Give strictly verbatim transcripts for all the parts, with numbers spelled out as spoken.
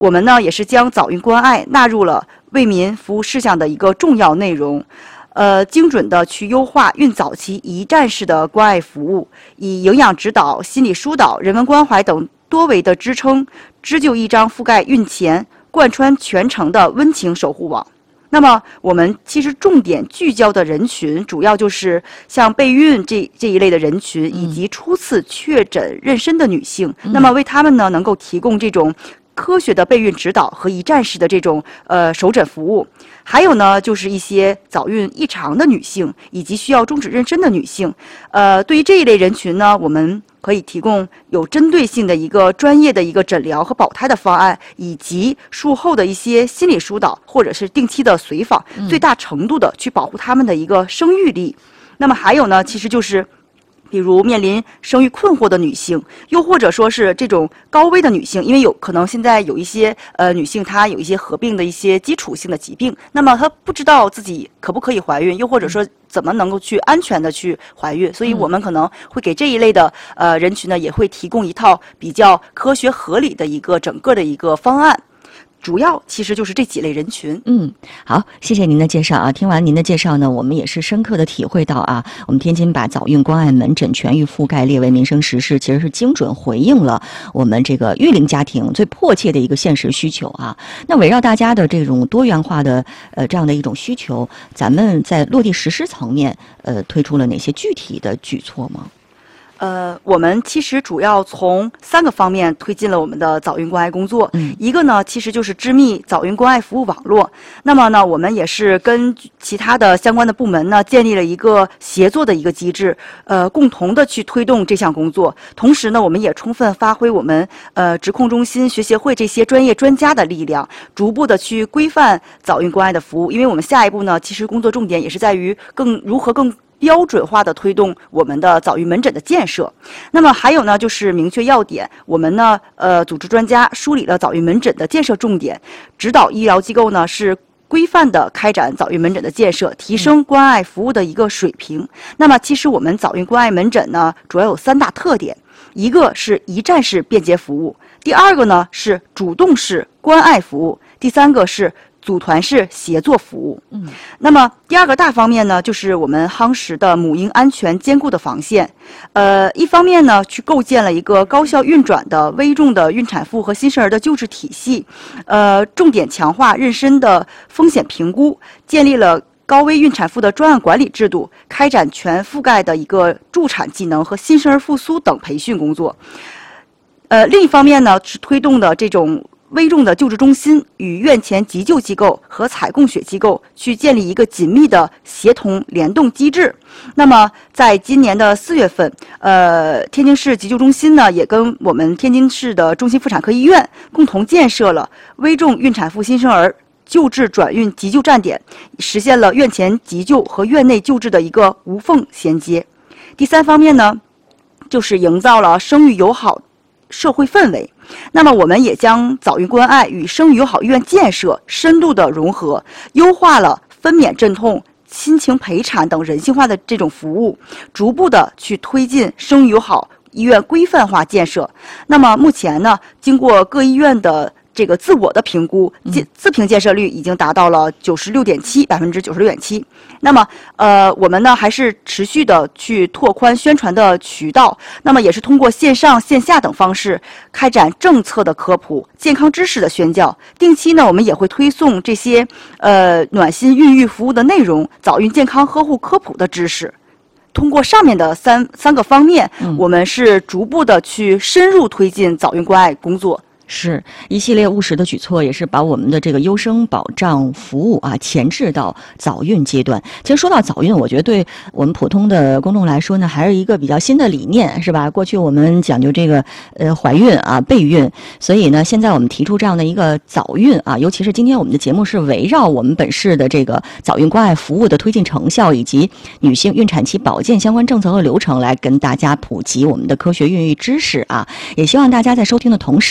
我们呢也是将早孕关爱纳入了为民服务事项的一个重要内容，呃，精准的去优化孕早期一站式的关爱服务，以营养指导、心理疏导、人文关怀等多维的支撑，织就一张覆盖孕前、贯穿全程的温情守护网。那么我们其实重点聚焦的人群，主要就是像备孕这这一类的人群，以及初次确诊妊娠的女性。嗯、那么为他们呢，能够提供这种科学的备孕指导和一站式的这种呃首诊服务。还有呢，就是一些早孕异常的女性，以及需要终止妊娠的女性。呃，对于这一类人群呢，我们可以提供有针对性的一个专业的一个诊疗和保胎的方案，以及术后的一些心理疏导或者是定期的随访，最大程度的去保护他们的一个生育力。那么还有呢，其实就是比如面临生育困惑的女性，又或者说是这种高危的女性，因为有可能现在有一些呃女性她有一些合并的一些基础性的疾病，那么她不知道自己可不可以怀孕，又或者说怎么能够去安全的去怀孕，所以我们可能会给这一类的呃人群呢，也会提供一套比较科学合理的一个整个的一个方案。主要其实就是这几类人群。 嗯，好，谢谢您的介绍啊。听完您的介绍呢，我们也是深刻的体会到啊，我们天津把早孕关爱门诊全域覆盖列为民生实事，其实是精准回应了我们这个育龄家庭最迫切的一个现实需求啊。那围绕大家的这种多元化的呃这样的一种需求，咱们在落地实施层面呃推出了哪些具体的举措吗？ 呃，我们其实主要从三个方面推进了我们的早孕关爱工作。嗯，一个呢，其实就是织密早孕关爱服务网络。那么呢，我们也是跟其他的相关的部门呢，建立了一个协作的一个机制，呃，共同的去推动这项工作。同时呢，我们也充分发挥我们呃疾控中心、学协会这些专业专家的力量，逐步的去规范早孕关爱的服务。因为我们下一步呢，其实工作重点也是在于更如何更标准化的推动我们的早孕门诊的建设。那么还有呢，就是明确要点，我们呢，呃，组织专家梳理了早孕门诊的建设重点，指导医疗机构呢是规范的开展早孕门诊的建设，提升关爱服务的一个水平。那么其实我们早孕关爱门诊呢，主要有三大特点，一个是一站式便捷服务，第二个呢是主动式关爱服务，第三个是组团式协作服务。嗯，那么第二个大方面呢，就是我们夯实的母婴安全坚固的防线。呃，一方面呢，去构建了一个高效运转的危重的孕产妇和新生儿的救治体系，呃，重点强化妊娠的风险评估，建立了高危孕产妇的专案管理制度，开展全覆盖的一个助产技能和新生儿复苏等培训工作。呃，另一方面呢，是推动的这种危重的救治中心与院前急救机构和采供血机构去建立一个紧密的协同联动机制。那么在今年的四月份，呃，天津市急救中心呢也跟我们天津市的中心妇产科医院共同建设了危重孕产妇新生儿救治转运急救站点，实现了院前急救和院内救治的一个无缝衔接。第三方面呢，就是营造了生育友好社会氛围。那么我们也将早孕关爱与生育友好医院建设深度的融合，优化了分娩镇痛、亲情陪产等人性化的这种服务，逐步的去推进生育友好医院规范化建设。那么目前呢，经过各医院的这个自我的评估，自评建设率已经达到了九十六点七百分之九十六点七。那么，呃，我们呢还是持续的去拓宽宣传的渠道，那么也是通过线上线下等方式开展政策的科普、健康知识的宣教。定期呢，我们也会推送这些呃暖心孕育服务的内容、早孕健康呵护科普的知识。通过上面的三三个方面，嗯、我们是逐步的去深入推进早孕关爱工作。 是一系列务实的举措，也是把我们的这个优生保障服务啊前置到早孕阶段。其实说到早孕，我觉得对我们普通的公众来说呢，还是一个比较新的理念，是吧？过去我们讲究这个呃怀孕啊备孕，所以呢，现在我们提出这样的一个早孕啊，尤其是今天我们的节目是围绕我们本市的这个早孕关爱服务的推进成效以及女性孕产期保健相关政策和流程来跟大家普及我们的科学孕育知识啊。也希望大家在收听的同时呢，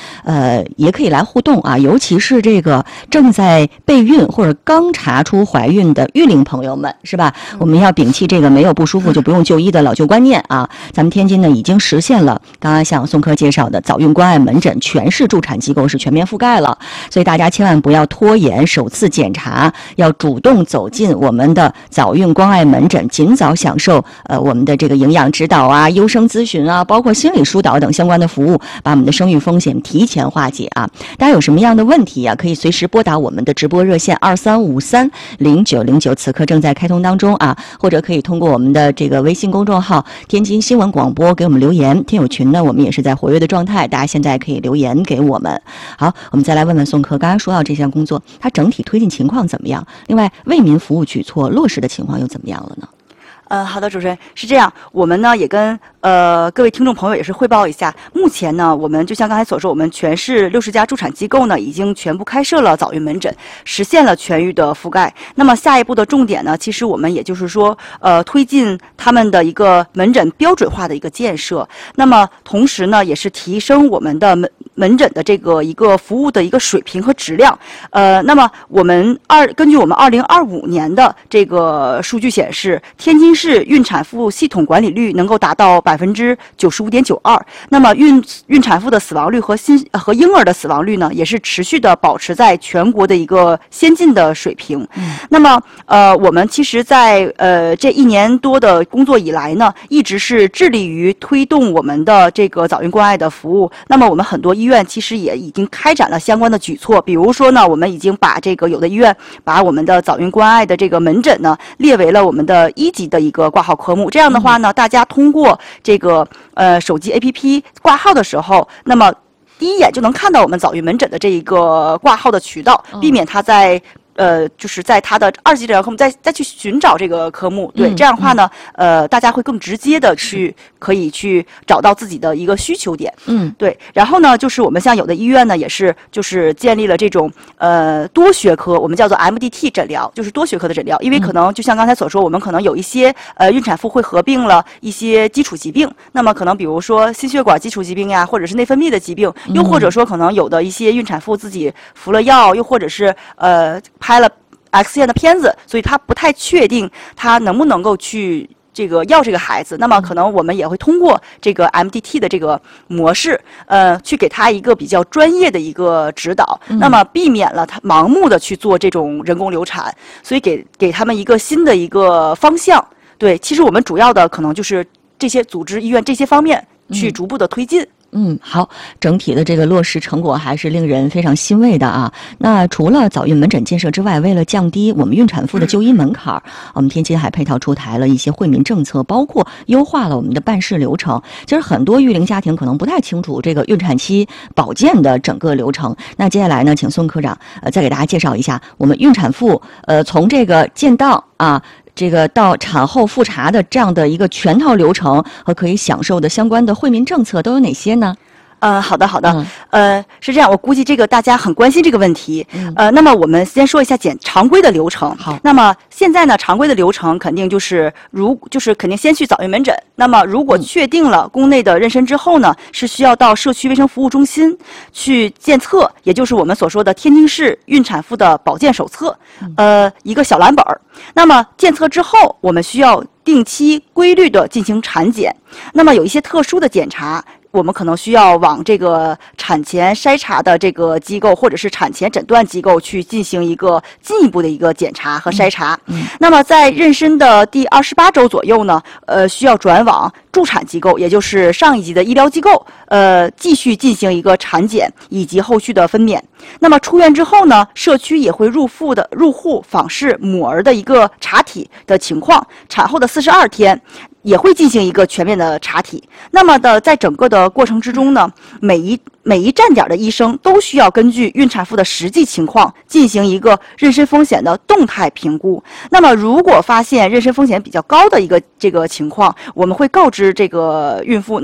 呃，也可以来互动啊，尤其是这个正在备孕或者刚查出怀孕的育龄朋友们，是吧？我们要摒弃这个没有不舒服就不用就医的老旧观念啊。咱们天津呢已经实现了刚刚像宋科介绍的早孕关爱门诊全市助产机构是全面覆盖了，所以大家千万不要拖延首次检查，要主动走进我们的早孕关爱门诊，尽早享受呃我们的这个营养指导啊、优生咨询啊，包括心理疏导等相关的服务，把我们的生育风险提前化解啊。大家有什么样的问题啊，可以随时拨打我们的直播热线二三五三零九零九，此刻正在开通当中啊，或者可以通过我们的这个微信公众号天津新闻广播给我们留言。听友群呢，我们也是在活跃的状态，大家现在可以留言给我们。好，我们再来问问宋科，刚刚说到这项工作，它整体推进情况怎么样？另外，为民服务举措落实的情况又怎么样了呢？ 呃，好的，主持人是这样，我们呢也跟呃各位听众朋友也是汇报一下，目前呢我们就像刚才所说，我们全市六十家助产机构呢已经全部开设了早孕门诊，实现了全域的覆盖。那么下一步的重点呢，其实我们也就是说，呃，推进他们的一个门诊标准化的一个建设。那么同时呢，也是提升我们的门门诊的这个一个服务的一个水平和质量。呃，那么我们二根据我们二零二五年的这个数据显示，天津市孕产妇系统管理率能够达到百分之九十五点九二。那么孕孕产妇的死亡率和新和婴儿的死亡率呢，也是持续的保持在全国的一个先进的水平。嗯、那么呃，我们其实在呃这一年多的工作以来呢，一直是致力于推动我们的这个早孕关爱的服务。那么我们很多医院其实也已经开展了相关的举措，比如说呢，我们已经把这个有的医院把我们的早孕关爱的这个门诊呢列为了我们的一级的一个挂号科目。这样的话呢，大家通过这个呃手机 A P P 挂号的时候，那么第一眼就能看到我们早孕门诊的这一个挂号的渠道，避免他在呃，就是在他的二级诊疗科目再再去寻找这个科目，对，嗯、这样的话呢，呃，大家会更直接的去可以去找到自己的一个需求点，嗯，对。然后呢，就是我们像有的医院呢，也是就是建立了这种呃多学科，我们叫做 M D T 诊疗，就是多学科的诊疗，因为可能就像刚才所说，我们可能有一些呃孕产妇会合并了一些基础疾病，那么可能比如说心血管基础疾病呀，或者是内分泌的疾病，又或者说可能有的一些孕产妇自己服了药，又或者是呃。拍了 X 线的片子，所以他不太确定他能不能够去这个要这个孩子。那么可能我们也会通过这个 M D T 的这个模式，呃，去给他一个比较专业的一个指导，嗯、那么避免了他盲目的去做这种人工流产，所以给给他们一个新的一个方向。对，其实我们主要的可能就是这些组织、医院这些方面去逐步的推进。嗯嗯，好，整体的这个落实成果还是令人非常欣慰的啊。那除了早孕门诊建设之外，为了降低我们孕产妇的就医门槛，嗯、我们天津还配套出台了一些惠民政策，包括优化了我们的办事流程。其实很多育龄家庭可能不太清楚这个孕产期保健的整个流程。那接下来呢，请孙科长呃再给大家介绍一下我们孕产妇呃从这个建档啊。这个到产后复查的这样的一个全套流程和可以享受的相关的惠民政策都有哪些呢？ 呃，好的，好的，嗯、呃，是这样，我估计这个大家很关心这个问题，嗯、呃，那么我们先说一下简常规的流程。 好， 那么现在呢，常规的流程肯定就是如就是肯定先去早孕门诊，那么如果确定了宫内的妊娠之后呢，嗯、是需要到社区卫生服务中心去检测，也就是我们所说的天津市孕产妇的保健手册，嗯、呃，一个小蓝本儿。那么检测之后，我们需要定期规律的进行产检，那么有一些特殊的检查。我们可能需要往这个产前筛查的这个机构，或者是产前诊断机构去进行一个进一步的一个检查和筛查。嗯嗯、那么在妊娠的第二十八周左右呢，呃，需要转往助产机构，也就是上一级的医疗机构，呃，继续进行一个产检以及后续的分娩。那么出院之后呢，社区也会入户的入户访视母儿的一个查体的情况，产后的四十二天。也会进行一个全面的查体。那么的，在整个的过程之中呢，每一每一站点的医生都需要根据孕产妇的实际情况进行一个妊娠风险的动态评估。那么，如果发现妊娠风险比较高的一个这个情况，我们会告知这个孕妇，那么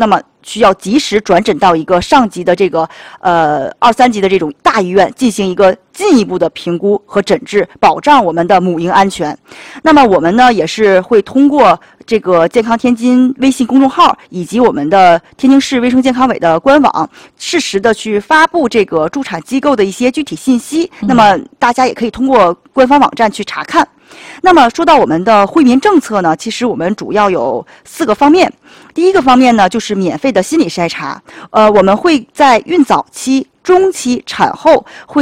需要及时转诊到一个上级的这个呃二三级的这种大医院进行一个进一步的评估和诊治，保障我们的母婴安全。那么我们呢也是会通过这个健康天津微信公众号以及我们的天津市卫生健康委的官网，适时的去发布这个助产机构的一些具体信息。嗯、那么大家也可以通过官方网站去查看。那么说到我们的惠民政策呢，其实我们主要有四个方面。第一个方面呢，就是免费的心理筛查。呃，我们会在孕早期、中期、产后会